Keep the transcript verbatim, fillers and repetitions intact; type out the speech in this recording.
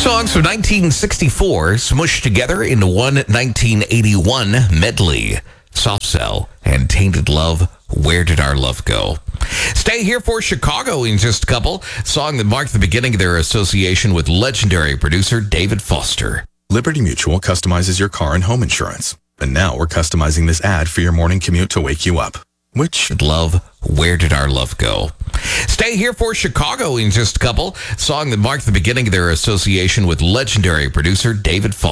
Songs from nineteen sixty-four smushed together into one nineteen eighty-one medley. Soft Cell and Tainted Love, Where Did Our Love Go? Stay here for Chicago in just a couple. Song that marked the beginning of their association with legendary producer David Foster. Liberty Mutual customizes your car and home insurance. And now we're customizing this ad for your morning commute to wake you up. Which Love, Where Did Our Love Go? Stay here for Chicago in just a couple. Song that marked the beginning of their association with legendary producer David Foster.